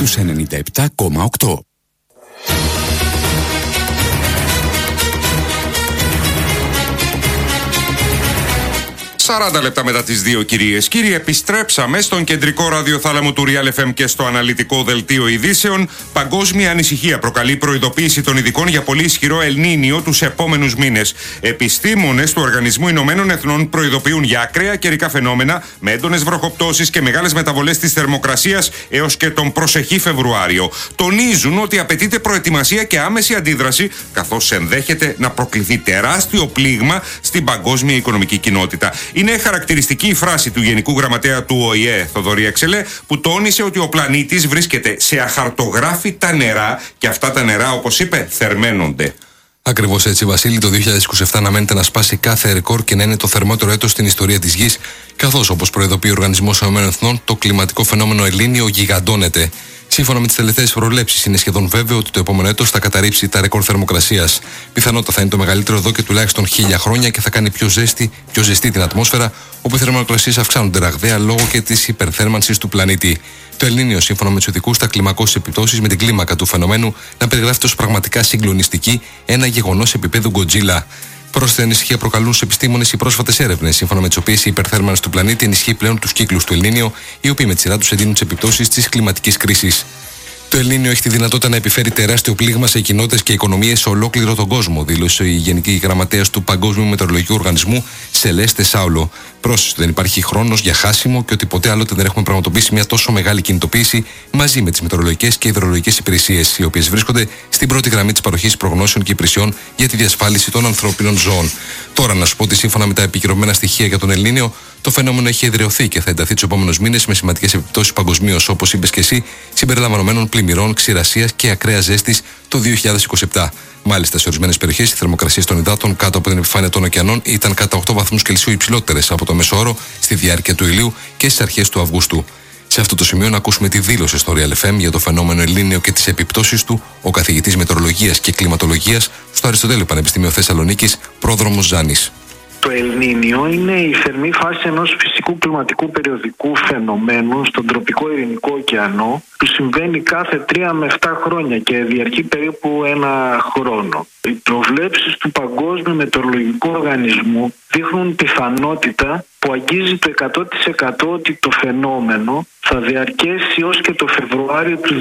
στους 97,8. 40 λεπτά μετά τις 2, κυρίες. Κύριοι, επιστρέψαμε στον κεντρικό ραδιοθάλαμο του Real FM και στο αναλυτικό δελτίο ειδήσεων. Παγκόσμια ανησυχία προκαλεί προειδοποίηση των ειδικών για πολύ ισχυρό Ελνίνιο τους επόμενους μήνες. Επιστήμονες του Οργανισμού Ηνωμένων Εθνών προειδοποιούν για ακραία καιρικά φαινόμενα με έντονες βροχοπτώσεις και μεγάλες μεταβολές της θερμοκρασίας έως και τον προσεχή Φεβρουάριο. Τονίζουν ότι απαιτείται προετοιμασία και άμεση αντίδραση, καθώς ενδέχεται να προκληθεί τεράστιο πλήγμα στην παγκόσμια οικονομική κοινότητα. Είναι χαρακτηριστική η φράση του Γενικού Γραμματέα του ΟΗΕ, Θοδωρή Εξελέ, που τόνισε ότι ο πλανήτης βρίσκεται σε αχαρτογράφητα νερά και αυτά τα νερά, όπως είπε, θερμαίνονται. Ακριβώς έτσι, Βασίλη, το 2027 αναμένεται να σπάσει κάθε ρεκόρ και να είναι το θερμότερο έτος στην ιστορία της Γης, καθώς, όπως προειδοποιεί ο Οργανισμός ΗΠΑ, το κλιματικό φαινόμενο Ελνίνιο γιγαντώνεται. Σύμφωνα με τις τελευταίες προβλέψεις, είναι σχεδόν βέβαιο ότι το επόμενο έτος θα καταρρύψει τα ρεκόρ θερμοκρασίας. Πιθανότατα θα είναι το μεγαλύτερο εδώ και τουλάχιστον 1000 χρόνια και θα κάνει πιο ζεστή την ατμόσφαιρα, όπου οι θερμοκρασίες αυξάνονται ραγδαία λόγω και της υπερθέρμανσης του πλανήτη. Το Ελνίνιο, σύμφωνα με τους ειδικούς, θα κλιμακώσει επιπτώσεις με την κλίμακα του φαινομένου να περιγράφεται ως πραγματικά συγκλονιστική, ένα γεγονός επίπεδου Γκοτζίλα. Πρόσθετη ανησυχία προκαλούν στους επιστήμονες οι πρόσφατες έρευνες, σύμφωνα με τις οποίες η υπερθέρμανση του πλανήτη ενισχύει πλέον τους κύκλους του Ελνίνιο, οι οποίοι με τη σειρά τους εντείνουν τις επιπτώσεις της κλιματικής κρίσης. Το Ελνίνιο έχει τη δυνατότητα να επιφέρει τεράστιο πλήγμα σε κοινότητες και οικονομίες σε ολόκληρο τον κόσμο, δήλωσε η Γενική Γραμματέας του Παγκόσμιου Μετεωρολογικού Οργανισμού, Σελέστε Σάουλο. Πρόσθεσε, δεν υπάρχει χρόνος για χάσιμο και ότι ποτέ άλλοτε δεν έχουμε πραγματοποιήσει μια τόσο μεγάλη κινητοποίηση μαζί με τις μετεωρολογικές και υδρολογικές υπηρεσίες, οι οποίες βρίσκονται στην πρώτη γραμμή της παροχής προγνώσεων και υπηρεσιών για τη διασφάλιση των ανθρώπινων ζώων. Τώρα, να σου πω ότι σύμφωνα με τα επικυρωμένα στοιχεία για τον Ελνίνιο, το φαινόμενο έχει εδραιωθεί και θα ενταθεί τους επόμενους μήνες με σημαντικές επιπτώσεις παγκοσμίως, όπως είπες και εσύ, συμπεριλαμβανομένων πλημμυρών, ξηρασίας και ακραίας ζέστης το 2027. Μάλιστα, σε ορισμένες περιοχές οι θερμοκρασίες των υδάτων κάτω από την επιφάνεια των ωκεανών ήταν κατά 8 βαθμούς Κελσίου υψηλότερες από το μέσο όρο στη διάρκεια του ηλίου και στις αρχές του Αυγούστου. Σε αυτό το σημείο να ακούσουμε τη δήλωση στο Real FM για το φαινόμενο Ελνίνιο και τις επιπτώσεις του ο καθηγητής μετεωρολογίας και κλιματολογίας στο Αριστοτέλειο Πανεπιστήμιο Θεσσαλονίκης, πρόδρομος Ζάνης. Το Ελνίνιο είναι η θερμή φάση ενός φυσικού κλιματικού περιοδικού φαινομένου στον τροπικό Ειρηνικό ωκεανό που συμβαίνει κάθε 3 με 7 χρόνια και διαρκεί περίπου 1 χρόνο. Οι προβλέψεις του Παγκόσμιου Μετεωρολογικού Οργανισμού δείχνουν πιθανότητα που αγγίζει το 100% ότι το φαινόμενο θα διαρκέσει ως και το Φεβρουάριο του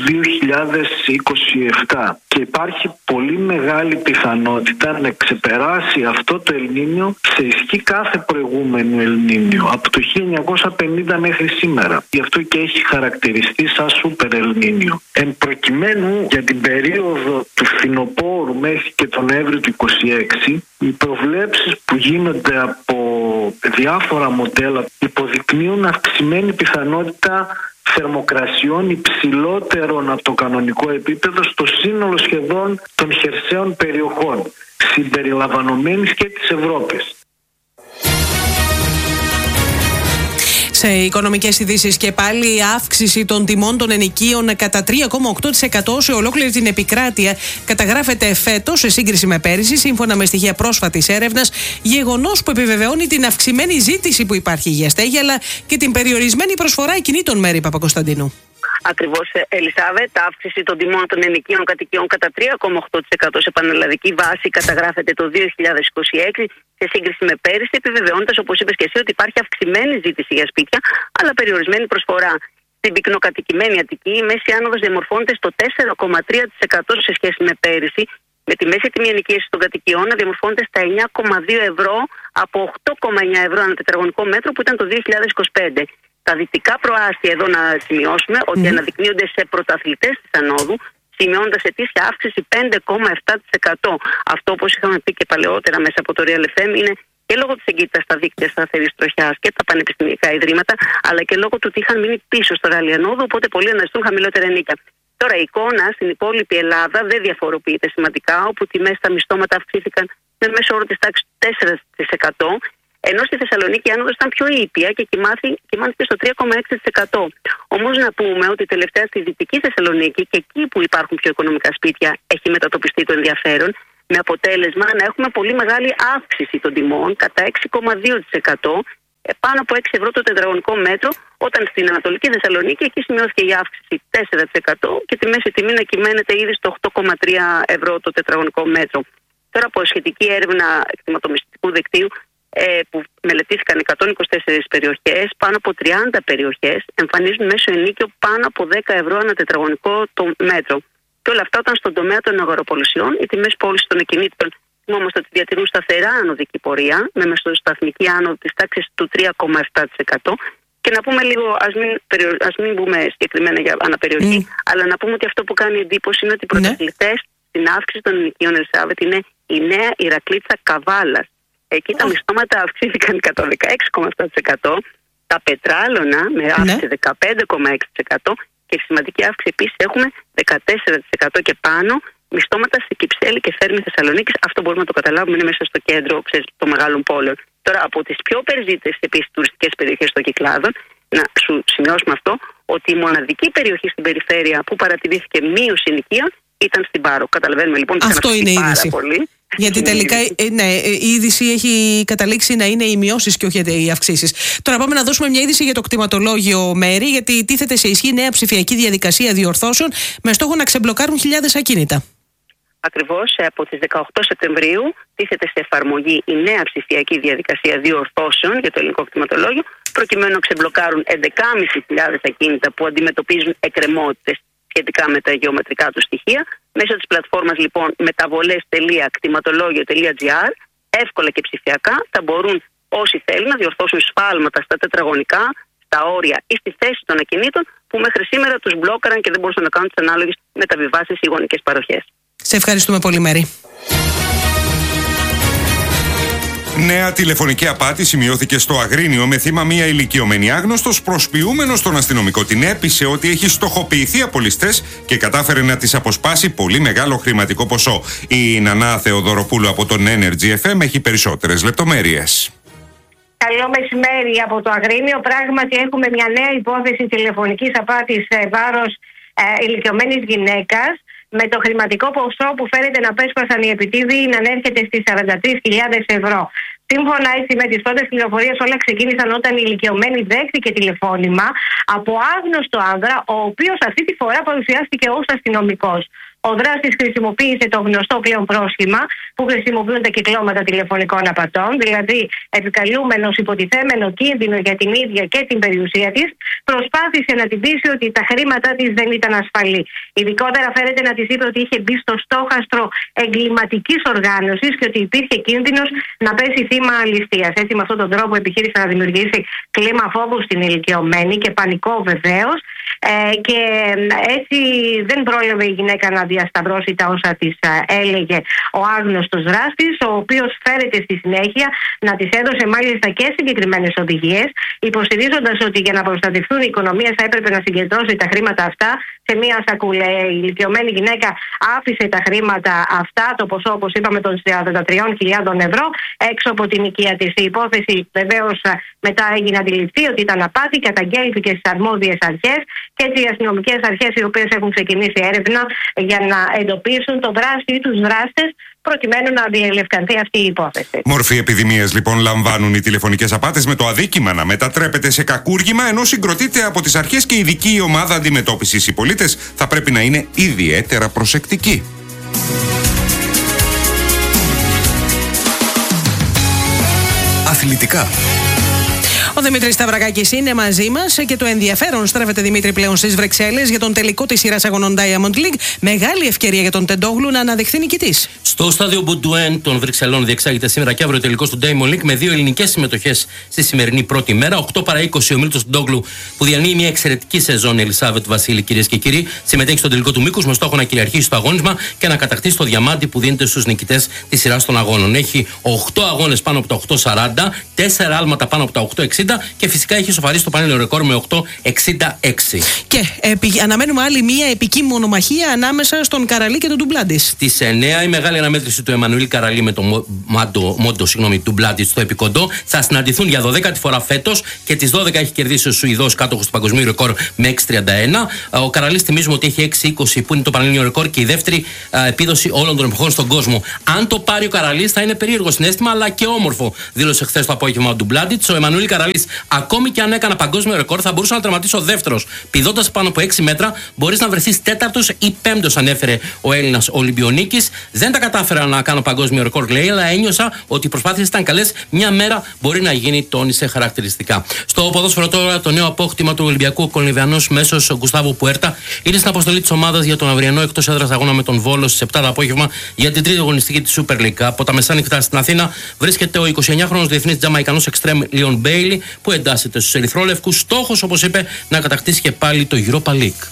2027 και υπάρχει πολύ μεγάλη πιθανότητα να ξεπεράσει αυτό το Ελνίνιο σε ισχύ κάθε προηγούμενο Ελνίνιο από το 1950 μέχρι σήμερα. Γι' αυτό και έχει χαρακτηριστεί σαν σούπερ Ελνίνιο. Εν προκειμένου, για την περίοδο του φθινοπόρου μέχρι και τον Νοέμβριο του 2026, οι προβλέψεις που γίνονται από διάφορα μοντέλα υποδεικνύουν αυξημένη πιθανότητα θερμοκρασιών υψηλότερων από το κανονικό επίπεδο στο σύνολο σχεδόν των χερσαίων περιοχών, συμπεριλαμβανομένης και της Ευρώπης. Σε οικονομικές ειδήσεις και πάλι η αύξηση των τιμών των ενοικίων κατά 3,8% σε ολόκληρη την επικράτεια καταγράφεται φέτος σε σύγκριση με πέρυσι, σύμφωνα με στοιχεία πρόσφατης έρευνας, γεγονός που επιβεβαιώνει την αυξημένη ζήτηση που υπάρχει για στέγη αλλά και την περιορισμένη προσφορά ακινήτων, Μέρη Παπακοσταντίνου. Ακριβώς, Ελισάβετ, αύξηση των τιμών των ενοικίων κατοικιών κατά 3,8% σε πανελλαδική βάση καταγράφεται το 2026 σε σύγκριση με πέρυσι, επιβεβαιώνοντας, όπως είπες και εσύ, ότι υπάρχει αυξημένη ζήτηση για σπίτια, αλλά περιορισμένη προσφορά. Στην πυκνοκατοικημένη Αττική, η μέση άνοδος διαμορφώνεται στο 4,3% σε σχέση με πέρυσι, με τη μέση τιμή ενοικίασης των κατοικιών να διαμορφώνεται στα 9,2 ευρώ από 8,9 ευρώ ανά τετραγωνικό μέτρο που ήταν το 2025. Τα δυτικά προάστια, εδώ να σημειώσουμε ότι αναδεικνύονται σε πρωταθλητές της ανόδου, σημειώνοντας ετήσια αύξηση 5,7%. Αυτό, όπως είχαμε πει και παλαιότερα μέσα από το Real FM, είναι και λόγω της εγκύτητας στα δίκτυα σταθερής τροχιάς και τα πανεπιστημιακά ιδρύματα, αλλά και λόγω του ότι είχαν μείνει πίσω στο ράλι ανόδου, οπότε πολλοί αναζητούν χαμηλότερα ενίκια. Τώρα, η εικόνα στην υπόλοιπη Ελλάδα δεν διαφοροποιείται σημαντικά, όπου τιμές στα μισθώματα αυξήθηκαν με μέσο όρο της τάξης του 4%. Ενώ στη Θεσσαλονίκη η άνοδος ήταν πιο ήπια και κοιμάθηκε στο 3,6%. Όμως να πούμε ότι τελευταία στη Δυτική Θεσσαλονίκη και εκεί που υπάρχουν πιο οικονομικά σπίτια έχει μετατοπιστεί το ενδιαφέρον, με αποτέλεσμα να έχουμε πολύ μεγάλη αύξηση των τιμών κατά 6,2% πάνω από 6 ευρώ το τετραγωνικό μέτρο, όταν στην Ανατολική Θεσσαλονίκη εκεί σημειώθηκε η αύξηση 4% και τη μέση τιμή να κυμαίνεται ήδη στο 8,3 ευρώ το τετραγωνικό μέτρο. Τώρα, από σχετική έρευνα κτηματομεσητικού δικτύου που μελετήθηκαν 124 περιοχές, πάνω από 30 περιοχές εμφανίζουν μέσο ενίκιο πάνω από 10 ευρώ ανά τετραγωνικό το μέτρο. Και όλα αυτά όταν στον τομέα των αγοροπολισιών οι τιμές πώλησης των ακινήτων θυμόμαστε ότι διατηρούν σταθερά ανωδική πορεία, με μεσοσταθμική άνοδο της τάξης του 3,7%. Και να πούμε λίγο, ας μην μπούμε συγκεκριμένα για αναπεριοχή, αλλά να πούμε ότι αυτό που κάνει εντύπωση είναι ότι οι πρωταθλητές στην αύξηση των ενοικίων, Ελισάβετ, είναι η Νέα Ηρακλήτσα Καβάλας. Εκεί τα μισθώματα αυξήθηκαν κατά 16,7%, τα πετράλωνα με αύξηση 15,6% και σημαντική αύξηση επίσης έχουμε 14% και πάνω μισθώματα στη Κυψέλη και Θέρμη Θεσσαλονίκης. Αυτό μπορούμε να το καταλάβουμε, είναι μέσα στο κέντρο των μεγάλων πόλεων. Τώρα, από τις πιο περιζήτητες επίσης τουριστικές περιοχές των Κυκλάδων, να σου σημειώσουμε αυτό, ότι η μοναδική περιοχή στην περιφέρεια που παρατηρήθηκε μείωση ενοικίων ήταν στην Πάρο. Καταλαβαίνουμε λοιπόν ότι αυτό είναι η είδηση. Πολύ. Γιατί τελικά η είδηση έχει καταλήξει να είναι οι μειώσεις και όχι οι αυξήσεις. Τώρα πάμε να δώσουμε μια είδηση για το κτηματολόγιο, Μέρη, γιατί τίθεται σε ισχύ νέα ψηφιακή διαδικασία διορθώσεων με στόχο να ξεμπλοκάρουν χιλιάδες ακίνητα. Ακριβώς, από τις 18 Σεπτεμβρίου τίθεται σε εφαρμογή η νέα ψηφιακή διαδικασία διορθώσεων για το ελληνικό κτηματολόγιο, προκειμένου να ξεμπλοκάρουν 11.500 ακίνητα που αντιμετωπίζουν εκκρεμότητες σχετικά με τα γεωμετρικά του στοιχεία. Μέσω της πλατφόρμας λοιπόν μεταβολές.κτηματολόγιο.gr, εύκολα και ψηφιακά, θα μπορούν όσοι θέλουν να διορθώσουν σφάλματα στα τετραγωνικά, στα όρια ή στη θέση των ακινήτων που μέχρι σήμερα τους μπλόκαραν και δεν μπορούσαν να κάνουν τις ανάλογες μεταβιβάσεις ή γονικές παροχές. Σε ευχαριστούμε πολύ, Μέρη. Νέα τηλεφωνική απάτη σημειώθηκε στο Αγρίνιο με θύμα μία ηλικιωμένη άγνωστος. Προσποιούμενος στον αστυνομικό την έπεισε ότι έχει στοχοποιηθεί από ληστές και κατάφερε να της αποσπάσει πολύ μεγάλο χρηματικό ποσό. Η Νανά Θεοδωροπούλου από τον Energy FM έχει περισσότερες λεπτομέρειες. Καλό μεσημέρι από το Αγρίνιο. Πράγματι έχουμε μια νέα υπόθεση τηλεφωνικής απάτης σε βάρος ηλικιωμένης γυναίκας, με το χρηματικό ποσό που φαίνεται να πέσπασαν οι επιτίδιοι να ανέρχεται στις 43.000 ευρώ. Σύμφωνα έτσι με τις πρώτες πληροφορίες, όλα ξεκίνησαν όταν η ηλικιωμένη δέχτηκε τηλεφώνημα από άγνωστο άνδρα, ο οποίος αυτή τη φορά παρουσιάστηκε ως αστυνομικός. Ο δράστης χρησιμοποίησε το γνωστό πλέον πρόσχημα που χρησιμοποιούν τα κυκλώματα τηλεφωνικών απατών, δηλαδή επικαλούμενος υποτιθέμενο κίνδυνο για την ίδια και την περιουσία της, προσπάθησε να την πείσει ότι τα χρήματά της δεν ήταν ασφαλή. Ειδικότερα φαίνεται να της είπε ότι είχε μπει στο στόχαστρο εγκληματικής οργάνωσης και ότι υπήρχε κίνδυνος να πέσει θύμα ληστείας. Έτσι, με αυτόν τον τρόπο επιχείρησε να δημιουργήσει κλίμα φόβου στην ηλικιωμένη και πανικό βεβαίως. Και έτσι δεν πρόλαβε η γυναίκα να διασταυρώσει τα όσα της έλεγε ο άγνωστος δράστης, ο οποίος φέρεται στη συνέχεια να της έδωσε μάλιστα και συγκεκριμένες οδηγίες, υποστηρίζοντας ότι για να προστατευτούν οι οικονομίες θα έπρεπε να συγκεντρώσει τα χρήματα αυτά σε μία σακούλα. Η ηλικιωμένη γυναίκα άφησε τα χρήματα αυτά, το ποσό όπως είπαμε των 43.000 ευρώ, έξω από την οικία της. Η υπόθεση βεβαίως μετά έγινε αντιληπτή ότι ήταν απάτη, καταγγέλθηκε στις αρμόδιες αρχές και έτσι οι αστυνομικές αρχές, οι οποίες έχουν ξεκινήσει έρευνα για να εντοπίσουν τον δράστη ή τους δράστες, προκειμένου να διελευκανθεί αυτή η υπόθεση. Μορφή επιδημίας λοιπόν λαμβάνουν οι τηλεφωνικές απάτες, με το αδίκημα να μετατρέπεται σε κακούργημα, ενώ συγκροτείται από τις αρχές και ειδική ομάδα αντιμετώπισης. Οι πολίτες θα πρέπει να είναι ιδιαίτερα προσεκτικοί. Αθλητικά. Ο Δημήτρης Σταυρακάκης είναι μαζί μας και το ενδιαφέρον στρέφεται, Δημήτρη, πλέον στις Βρυξέλλες για τον τελικό της σειράς αγωνών Diamond League. Μεγάλη ευκαιρία για τον Τεντόγλου να αναδειχθεί νικητής. Στο στάδιο Μπουντουέν των Βρυξελών διεξάγεται σήμερα και αύριο ο τελικός του Diamond League με 2 ελληνικές συμμετοχές στη σημερινή πρώτη μέρα. 8 παρά 20 ο Μίλτος Τεντόγλου, που διανύει μια εξαιρετική σεζόν, η Ελισάβετ Βασίλη, κυρίες και κύριοι, συμμετέχει στον τελικό του μήκους με στόχο να κυριαρχήσει το αγώνισμα και να κατακτήσει το διαμάντι που δίνεται στους νικητές της σειράς των αγώνων. Έχει 8 αγώνες πάνω από τα 8.40, 4 άλματα πάνω από τα 8.60 και φυσικά έχει σοφαρίσει το πανελλήνιο ρεκόρ με 8,66. Και αναμένουμε άλλη μία επική μονομαχία ανάμεσα στον Καραλί και τον Ντουμπλάντις. Στις 9 η μεγάλη αναμέτρηση του Εμμανουήλ Καραλί με τον Μόντο Ντουμπλάντις στο επικοντό θα συναντηθούν για 12η φορά φέτος και τις 12 έχει κερδίσει ο Σουηδός κάτοχος του παγκοσμίου ρεκόρ με 6,31. Ο Καραλής θυμίζουμε ότι έχει 6,20 που είναι το πανελλήνιο ρεκόρ και η δεύτερη επίδοση όλων των εποχών στον κόσμο. Αν το πάρει ο Καραλής θα είναι περίεργο συναίσθημα αλλά και όμορφο, δήλωσε χθες το απόγευμα ο Ντουμπλάντιτς. Ο Εμμανουήλ Καραλής, ακόμη και αν έκανα παγκόσμιο ρεκόρ, θα μπορούσε να τερματίσει ο δεύτερος. Πηδώντας πάνω από 6 μέτρα, μπορείς να βρεθείς τέταρτος ή πέμπτος, ανέφερε ο Έλληνας Ολυμπιονίκης. Δεν τα κατάφερα να κάνω παγκόσμιο ρεκόρ, λέει, αλλά ένιωσα ότι οι προσπάθειες ήταν καλές. Μια μέρα μπορεί να γίνει, τόνισε χαρακτηριστικά. Στο ποδόσφαιρο τώρα, το νέο απόκτημα του Ολυμπιακού, ο Κολυμβιανός μέσος ο Γκουστάβο Πουέρτα είναι στην αποστολή της ομάδας για τον αυριανό εκτός έδρας αγώνα με τον Βόλο στις 7 το απόγευμα για την τρίτη αγωνιστική της Super League. Από τα μεσάνυχτα στην Αθήνα βρίσκεται ο 29χρονος διεθνής Τζαμαϊκανός εξτρέμ Λίον Μπέιλι που εντάσσεται στους ερυθρόλευκους. Στόχος, όπως είπε, να κατακτήσει και πάλι το Europa League.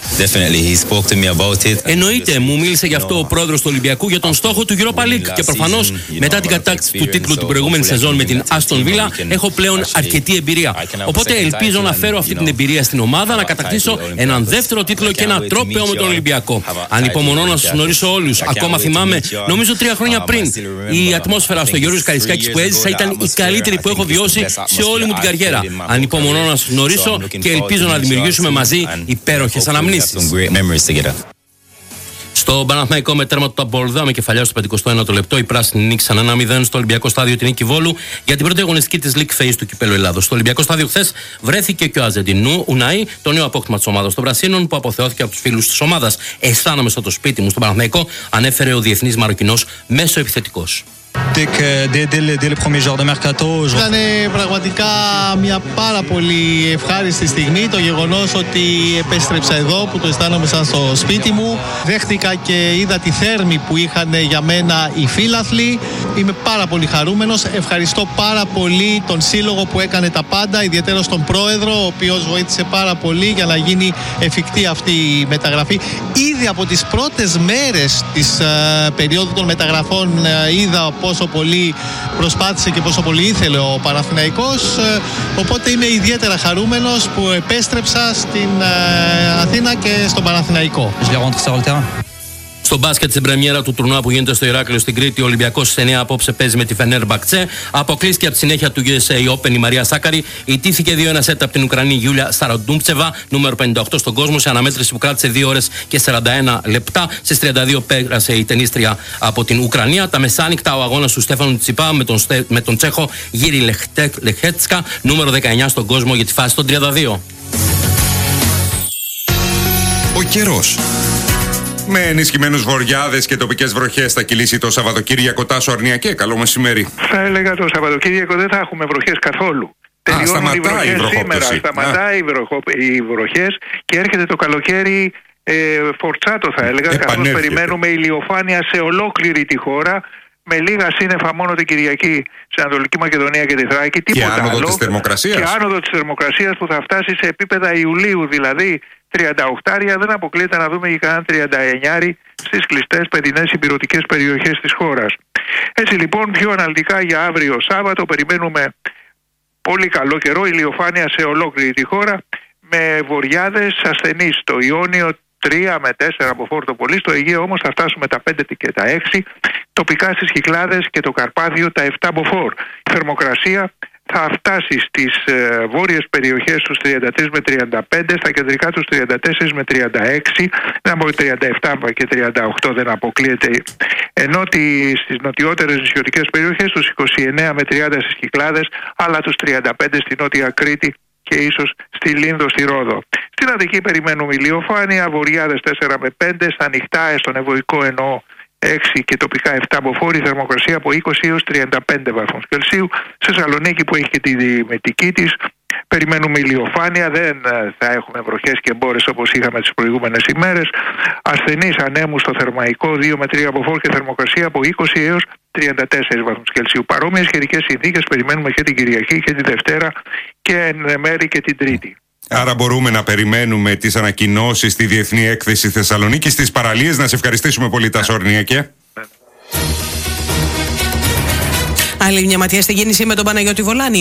Εννοείται, μου μίλησε γι' αυτό ο πρόεδρος του Ολυμπιακού για τον στόχο του Europa League και προφανώς μετά την κατάκτηση του τίτλου την προηγούμενη σεζόν με την Aston Villa έχω πλέον αρκετή εμπειρία. Οπότε ελπίζω να φέρω αυτή την εμπειρία στην ομάδα, να κατακτήσω έναν δεύτερο τίτλο και ένα τρόπαιο με τον Ολυμπιακό. Ανυπομονώ να σας γνωρίσω όλους. Ακόμα θυμάμαι, νομίζω 3 χρόνια πριν, η ατμόσφαιρα στο Γιώργος Καρισκάκης που έζησα ήταν η καλύτερη που έχω βιώσει σε όλη μου την καριέρα. Ανυπομονώ να σας γνωρίσω και ελπίζω να δημιουργήσουμε μαζί υπέροχες αναμνήσεις. Στο Παναθηναϊκό με τέρμα του Ταμπολδά με κεφαλιά στο 51ο λεπτό, οι πράσινοι νίκησαν 1-0 στο Ολυμπιακό Στάδιο την νίκη Βόλου για την πρώτη αγωνιστική της League Phase του Κυπέλλου Ελλάδος. Στο Ολυμπιακό Στάδιο χθες βρέθηκε και ο Αζεντινού Ουνάι, το νέο απόκτημα της ομάδας των Πρασίνων που αποθεώθηκε από τους φίλους της ομάδας. Αισθάνομαι στο σπίτι μου στον Παναθηναϊκό, ανέφερε ο διεθνής Μαροκινός μέσο επιθετικός. Ήταν πραγματικά μια πάρα πολύ ευχάριστη στιγμή το γεγονός ότι επέστρεψα εδώ που το αισθάνομαι σαν στο σπίτι μου. Δέχτηκα και είδα τη θέρμη που είχαν για μένα οι φίλαθλοι. Είμαι πάρα πολύ χαρούμενος. Ευχαριστώ πάρα πολύ τον σύλλογο που έκανε τα πάντα, ιδιαίτερα τον πρόεδρο, ο οποίος βοήθησε πάρα πολύ για να γίνει εφικτή αυτή η μεταγραφή. Ήδη από τις πρώτες μέρες της περίοδου των μεταγραφών είδα πόσο πολύ προσπάθησε και πόσο πολύ ήθελε ο Παναθηναϊκός, οπότε είμαι ιδιαίτερα χαρούμενος που επέστρεψα στην Αθήνα και στον Παναθηναϊκό. Στο μπάσκετ στην πρεμιέρα του τουρνουά που γίνεται στο Ηράκλειο στην Κρήτη, ο Ολυμπιακός στις 9 απόψε παίζει με τη Φενέρμπαχτσε. Αποκλείστηκε από τη συνέχεια του USA Open η Μαρία Σάκαρη. Ιτήθηκε 2-1 σετ από την Ουκρανή Γιούλια Σταροντούμψεβα, νούμερο 58 στον κόσμο, σε αναμέτρηση που κράτησε 2 ώρες και 41 λεπτά. Στις 32 πέρασε η τενίστρια από την Ουκρανία. Τα μεσάνυχτα ο αγώνας του Στέφανου Τσιπά με τον Τσέχο Γύρι Λεχέτσκα, νούμερο 19 στον κόσμο για τη φάση των 32. Ο καιρός. Με ενισχυμένους βοριάδες και τοπικές βροχές θα κυλήσει το Σαββατοκύριακο. Τάσο Αρνιακέ, καλό μεσημέρι. Θα έλεγα το Σαββατοκύριακο δεν θα έχουμε βροχές καθόλου. Τελειώνουν οι βροχές σήμερα. Σταματάει οι βροχές και έρχεται το καλοκαίρι φορτσάτο, θα έλεγα. Καθώς περιμένουμε ηλιοφάνεια σε ολόκληρη τη χώρα. Με λίγα σύννεφα μόνο την Κυριακή στην Ανατολική Μακεδονία και τη Θράκη. Και άνοδο της θερμοκρασίας. Και άνοδο της θερμοκρασίας που θα φτάσει σε επίπεδα Ιουλίου, δηλαδή 38. Δεν αποκλείεται να δούμε και κανένα 39 στις κλειστές παιδινές υπηρετικές περιοχές της χώρας. Έτσι λοιπόν, πιο αναλυτικά για αύριο Σάββατο περιμένουμε πολύ καλό καιρό, ηλιοφάνεια σε ολόκληρη τη χώρα, με βοριάδες ασθενείς στο Ιόνιο 3 με 4 από φόρτο πολύ, στο Αιγαίο όμως θα φτάσουμε τα 5 και τα 6, τοπικά στις Κυκλάδες και το Καρπάθιο τα 7 μποφόρ. Η θερμοκρασία θα φτάσει στις βόρειες περιοχές στους 33 με 35, στα κεντρικά τους 34 με 36, δεν από 37 και 38 δεν αποκλείεται, ενώ στις νοτιότερες νησιωτικές περιοχές τους 29 με 30 στις Κυκλάδες, αλλά τους 35 στη Νότια Κρήτη και ίσως στη Λίνδο, στη Ρόδο. Στην Αττική περιμένουμε ηλιοφάνεια, βοριάδες 4 με 5, στα ανοιχτά, στον Ευωικό εννοώ 6 και τοπικά 7 μποφόρ, θερμοκρασία από 20 έως 35 βαθμούς Κελσίου. Σε Θεσσαλονίκη που έχει και τη μετική της περιμένουμε ηλιοφάνεια, δεν θα έχουμε βροχές και μπόρες όπως είχαμε τις προηγούμενες ημέρες. Ασθενείς ανέμους στο Θερμαϊκό 2 με 3 μποφόρ και θερμοκρασία από 20 έως 34 βαθμούς Κελσίου. Παρόμοιες καιρικές συνθήκες περιμένουμε και την Κυριακή και τη Δευτέρα και εν μέρη και την Τρίτη. Άρα μπορούμε να περιμένουμε τις ανακοινώσεις στη Διεθνή Έκθεση Θεσσαλονίκη στις παραλίες. Να σε ευχαριστήσουμε πολύ, Τάσο Αρνιακέ. Άλλη μια ματιά στην κίνηση με τον Παναγιώτη Βολάνιο.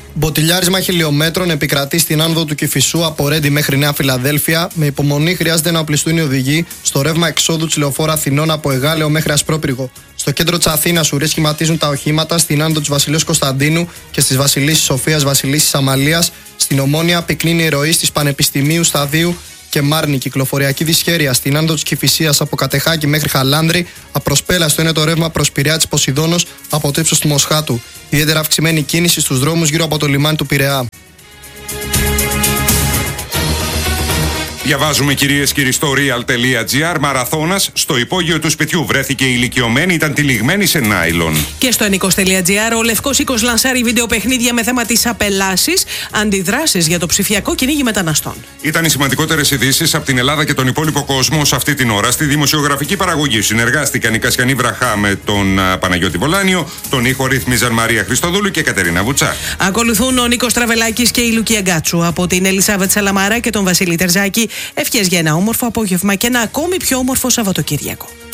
Μποτιλιάρισμα χιλιομέτρων επικρατεί στην άνοδο του Κηφισού από Ρέντι μέχρι Νέα Φιλαδέλφια. Με υπομονή χρειάζεται να οπλιστούν οι οδηγοί στο ρεύμα εξόδου της λεωφόρου Αθηνών από Εγάλεο μέχρι Ασπρόπυργο. Στο κέντρο της Αθήνας ουρές σχηματίζουν τα οχήματα στην άνοδο της Βασιλέως Κωνσταντίνου και στις Βασιλίσσης Σοφίας Βασιλίσσης Αμαλίας. Στην Ομόνια πυκνίνει η ροή στις Πανεπιστημίου Σταδίου και Μάρνη. Κυκλοφοριακή δυσχέρεια στην άνοδο της Κηφισίας από Κατεχάκη μέχρι Χαλάνδρη. Απροσπέλαστο είναι το ρεύμα προς Πειραιά της Ποσειδώνος από το ύψος του Μοσχάτου. Ιδιαίτερα αυξημένη κίνηση στους δρόμους γύρω από το λιμάνι του Πειραιά. Διαβάζουμε, κυρίες και κύριοι, στο real.gr. Μαραθώνας στο υπόγειο του σπιτιού. Βρέθηκε ηλικιωμένη, ήταν τυλιγμένη σε νάιλον. Και στο ενίκος.gr, ο Λευκός Οίκος λανσάρει βιντεοπαιχνίδια με θέμα τις απελάσεις, αντιδράσεις για το ψηφιακό κυνήγι μεταναστών. Ήταν οι σημαντικότερες ειδήσεις από την Ελλάδα και τον υπόλοιπο κόσμο σε αυτή την ώρα. Στη δημοσιογραφική παραγωγή συνεργάστηκαν η Κασιανή Βραχά με τον Παναγιώτη Βολάνιο, τον ήχο ρύθμιζαν Μαρία Χριστοδούλου και Κατερίνα Βουτσά. Ακολουθούν ο Νίκος Τραβελάκης και η Λουκία Γκάτσου. Από την Ελισάβετ Σαλαμάρα και τον Βασίλη Τερζάκη, ευχές για ένα όμορφο απόγευμα και ένα ακόμη πιο όμορφο Σαββατοκύριακο.